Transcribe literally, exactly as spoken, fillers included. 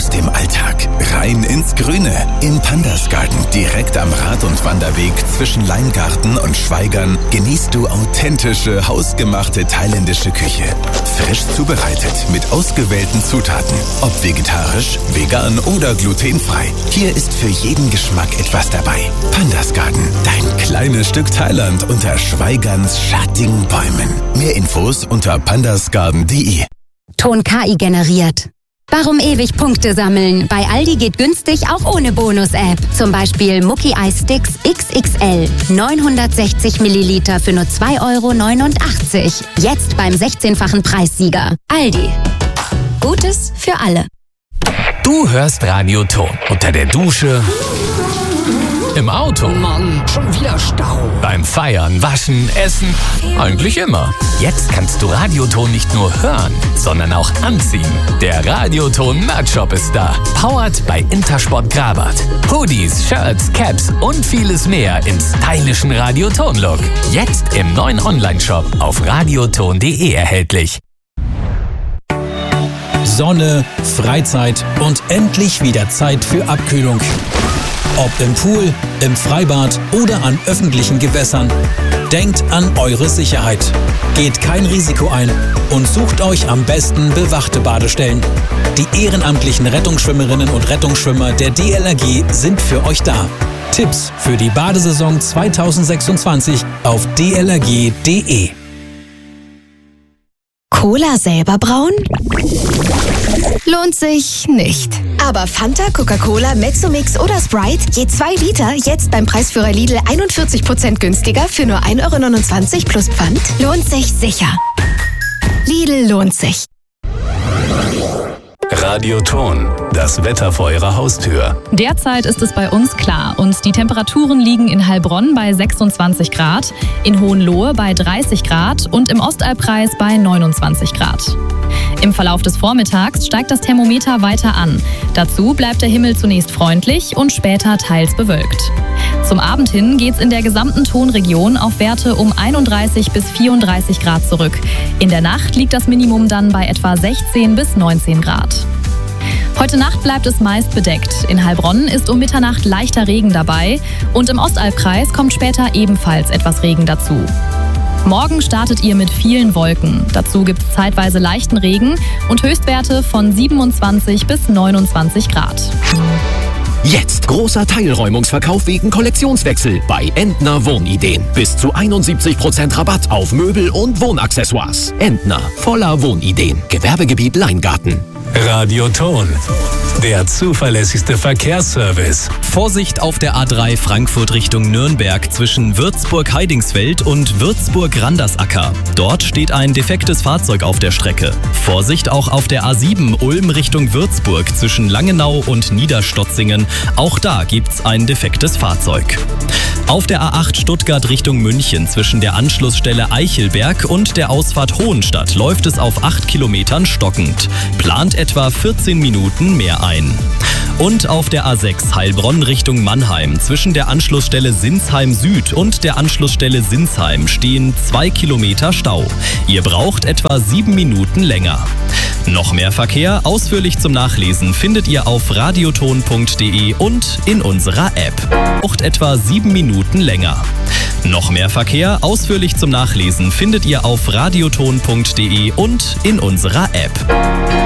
aus dem Alltag, rein ins Grüne. Im Pandas Garden, direkt am Rad- und Wanderweg zwischen Leingarten und Schweigern, genießt du authentische, hausgemachte thailändische Küche. Frisch zubereitet mit ausgewählten Zutaten. Ob vegetarisch, vegan oder glutenfrei. Hier ist für jeden Geschmack etwas dabei. Pandas Garden, dein kleines Stück Thailand unter Schweigerns schattigen Bäumen. Mehr Infos unter pandasgarden punkt de. Ton K I generiert. Warum ewig Punkte sammeln? Bei Aldi geht günstig auch ohne Bonus-App. Zum Beispiel Mucki Eis Sticks X X L. neunhundertsechzig Milliliter für nur zwei Euro neunundachtzig. Jetzt beim sechzehnfachen Preissieger. Aldi. Gutes für alle. Du hörst Radio Ton. Unter der Dusche, im Auto, Mann, schon wieder Stau. beim Feiern, Waschen, Essen, eigentlich immer. Jetzt kannst du Radioton nicht nur hören, sondern auch anziehen. Der Radioton Merch Shop ist da. Powered bei Intersport Grabart. Hoodies, Shirts, Caps und vieles mehr im stylischen Radioton-Look. Jetzt im neuen Online-Shop auf radioton punkt de erhältlich. Sonne, Freizeit und endlich wieder Zeit für Abkühlung. Ob im Pool, im Freibad oder an öffentlichen Gewässern. Denkt an eure Sicherheit. Geht kein Risiko ein und sucht euch am besten bewachte Badestellen. Die ehrenamtlichen Rettungsschwimmerinnen und Rettungsschwimmer der D L R G sind für euch da. Tipps für die Badesaison zweitausendsechsundzwanzig auf d l r g punkt de. Cola selber brauen? Lohnt sich nicht. Aber Fanta, Coca-Cola, Mezzomix oder Sprite, je zwei Liter, jetzt beim Preisführer Lidl einundvierzig Prozent günstiger für nur ein Euro neunundzwanzig plus Pfand? Lohnt sich sicher. Lidl lohnt sich. Radioton, das Wetter vor Ihrer Haustür. Derzeit ist es bei uns klar und die Temperaturen liegen in Heilbronn bei sechsundzwanzig Grad, in Hohenlohe bei dreißig Grad und im Ostalbkreis bei neunundzwanzig Grad. Im Verlauf des Vormittags steigt das Thermometer weiter an. Dazu bleibt der Himmel zunächst freundlich und später teils bewölkt. Zum Abend hin geht's in der gesamten Tonregion auf Werte um einunddreißig bis vierunddreißig Grad zurück. In der Nacht liegt das Minimum dann bei etwa sechzehn bis neunzehn Grad. Heute Nacht bleibt es meist bedeckt. In Heilbronn ist um Mitternacht leichter Regen dabei und im Ostalbkreis kommt später ebenfalls etwas Regen dazu. Morgen startet ihr mit vielen Wolken. Dazu gibt es zeitweise leichten Regen und Höchstwerte von siebenundzwanzig bis neunundzwanzig Grad. Jetzt großer Teilräumungsverkauf wegen Kollektionswechsel bei Entner Wohnideen. Bis zu einundsiebzig Prozent Rabatt auf Möbel und Wohnaccessoires. Entner, voller Wohnideen. Gewerbegebiet Leingarten. Radioton, der zuverlässigste Verkehrsservice. Vorsicht auf der A drei Frankfurt Richtung Nürnberg zwischen Würzburg-Heidingsfeld und Würzburg-Randersacker. Dort steht ein defektes Fahrzeug auf der Strecke. Vorsicht auch auf der A sieben Ulm Richtung Würzburg zwischen Langenau und Niederstotzingen. Auch da gibt's ein defektes Fahrzeug. Auf der A acht Stuttgart Richtung München zwischen der Anschlussstelle Eichelberg und der Ausfahrt Hohenstadt läuft es auf acht Kilometern stockend. Plant etwa vierzehn Minuten mehr ein. Und auf der A sechs Heilbronn Richtung Mannheim zwischen der Anschlussstelle Sinsheim Süd und der Anschlussstelle Sinsheim stehen zwei Kilometer Stau. Ihr braucht etwa sieben Minuten länger. Noch mehr Verkehr ausführlich zum Nachlesen findet ihr auf radioton punkt de und in unserer App. Braucht etwa sieben Minuten länger. Noch mehr Verkehr ausführlich zum Nachlesen findet ihr auf radioton punkt de und in unserer App.